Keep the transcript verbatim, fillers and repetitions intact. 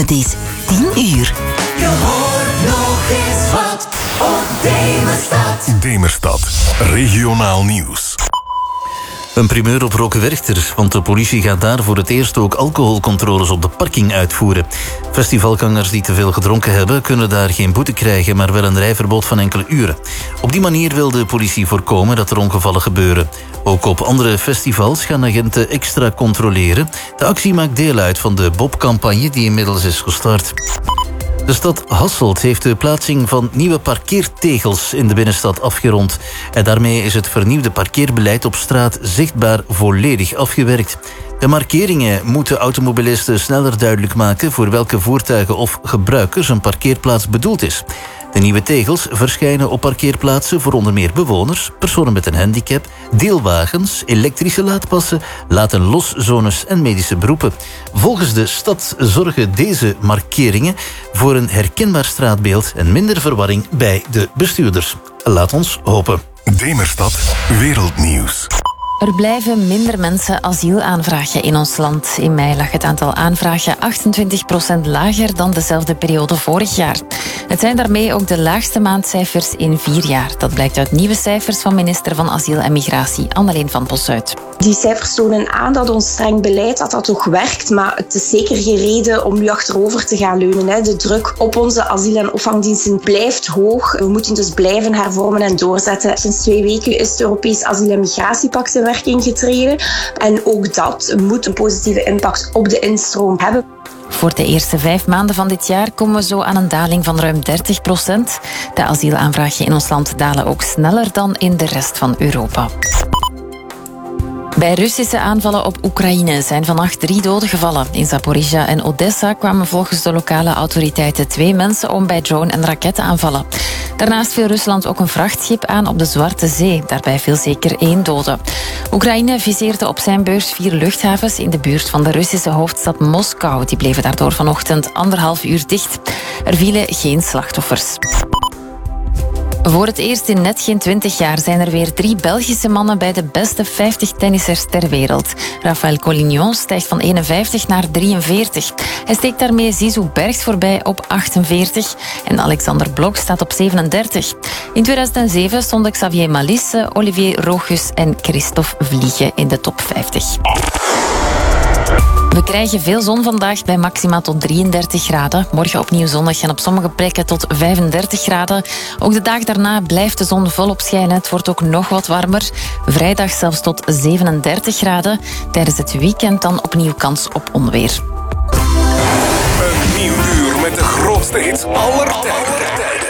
Het is tien uur. Je hoort nog eens wat op Demerstad. Demerstad, regionaal nieuws. Een primeur op Rokewerchter, want de politie gaat daar voor het eerst ook alcoholcontroles op de parking uitvoeren. Festivalgangers die te veel gedronken hebben, kunnen daar geen boete krijgen, maar wel een rijverbod van enkele uren. Op die manier wil de politie voorkomen dat er ongevallen gebeuren. Ook op andere festivals gaan agenten extra controleren. De actie maakt deel uit van de B O P-campagne die inmiddels is gestart. De stad Hasselt heeft de plaatsing van nieuwe parkeertegels in de binnenstad afgerond. En daarmee is het vernieuwde parkeerbeleid op straat zichtbaar volledig afgewerkt. De markeringen moeten automobilisten sneller duidelijk maken voor welke voertuigen of gebruikers een parkeerplaats bedoeld is. De nieuwe tegels verschijnen op parkeerplaatsen voor onder meer bewoners, personen met een handicap, deelwagens, elektrische laadpassen, laten-los-zones en medische beroepen. Volgens de stad zorgen deze markeringen voor een herkenbaar straatbeeld en minder verwarring bij de bestuurders. Laat ons hopen. Demerstad, wereldnieuws. Er blijven minder mensen asiel aanvragen in ons land. In mei lag het aantal aanvragen achtentwintig procent lager dan dezelfde periode vorig jaar. Het zijn daarmee ook de laagste maandcijfers in vier jaar. Dat blijkt uit nieuwe cijfers van minister van Asiel en Migratie, Anneleen van Bossuit. Die cijfers tonen aan dat ons streng beleid dat dat toch werkt, maar het is zeker geen reden om nu achterover te gaan leunen. De druk op onze asiel- en opvangdiensten blijft hoog. We moeten dus blijven hervormen en doorzetten. Sinds twee weken is het Europees Asiel- en Migratiepact in werking getreden. En ook dat moet een positieve impact op de instroom hebben. Voor de eerste vijf maanden van dit jaar komen we zo aan een daling van ruim dertig procent. De asielaanvragen in ons land dalen ook sneller dan in de rest van Europa. Bij Russische aanvallen op Oekraïne zijn vannacht drie doden gevallen. In Zaporizhia en Odessa kwamen volgens de lokale autoriteiten twee mensen om bij drone- en raketaanvallen. Daarnaast viel Rusland ook een vrachtschip aan op de Zwarte Zee. Daarbij viel zeker één dode. Oekraïne viseerde op zijn beurs vier luchthavens in de buurt van de Russische hoofdstad Moskou. Die bleven daardoor vanochtend anderhalf uur dicht. Er vielen geen slachtoffers. Voor het eerst in net geen twintig jaar zijn er weer drie Belgische mannen bij de beste vijftig tennissers ter wereld. Rafael Collignon stijgt van eenenvijftig naar drieënveertig. Hij steekt daarmee Zizou Bergs voorbij op achtenveertig en Alexander Blok staat op zevenendertig. In tweeduizend zeven stonden Xavier Malisse, Olivier Rochus en Christophe Vliegen in de top vijftig. We krijgen veel zon vandaag bij maxima tot drieëndertig graden. Morgen opnieuw zonnig en op sommige plekken tot vijfendertig graden. Ook de dag daarna blijft de zon volop schijnen. Het wordt ook nog wat warmer. Vrijdag zelfs tot zevenendertig graden. Tijdens het weekend dan opnieuw kans op onweer. Een nieuw uur met de grootste hits aller tijden.